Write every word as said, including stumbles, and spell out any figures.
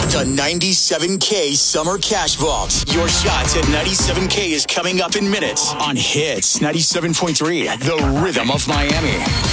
The ninety-seven K Summer Cash Vault. Your shot at ninety-seven K is coming up in minutes on Hits ninety-seven point three, the rhythm of Miami.